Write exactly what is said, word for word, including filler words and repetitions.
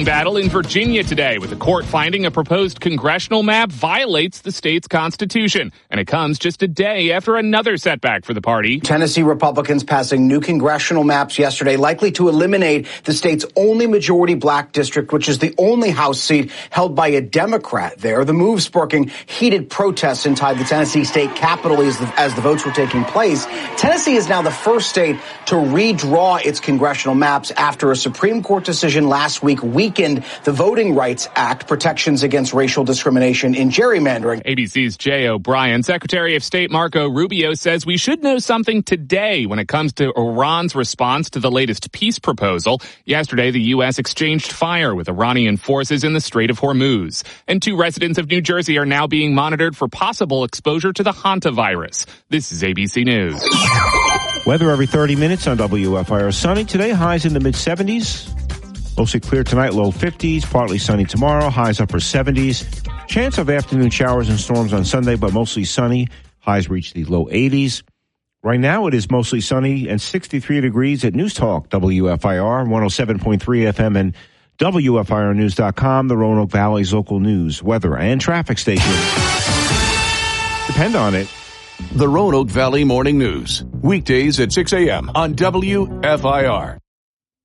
battle in Virginia today, with the court finding a proposed congressional map violates the state's constitution. And it comes just a day after another setback for the party. Tennessee Republicans passing new congressional maps yesterday, likely to eliminate the state's only majority black district, which is the only House seat held by a Democrat there. The move sparking heated protests inside the Tennessee state capitol as the, as the votes were taking place. Tennessee is now the first state to redraw its congressional maps after a Supreme Court decision last week weakened the Voting Rights Act, protections against racial discrimination in gerrymandering. A B C's Jay O'Brien. Secretary of State Marco Rubio says we should know something today when it comes to Iran's response to the latest peace proposal. Yesterday, the U S exchanged fire with Iranian forces in the Strait of Hormuz. And two residents of New Jersey are now being monitored for possible exposure to the hantavirus. This is A B C News. Weather every thirty minutes on W F I R. Sunny today, highs in the mid-seventies. Mostly clear tonight, low fifties. Partly sunny tomorrow, highs upper seventies. Chance of afternoon showers and storms on Sunday, but mostly sunny. Highs reach the low eighties. Right now, it is mostly sunny and sixty-three degrees at News Talk, W F I R, one oh seven point three F M and W F I R news dot com, the Roanoke Valley's local news, weather, and traffic station. Depend on it. The Roanoke Valley Morning News, weekdays at six a.m. on W F I R.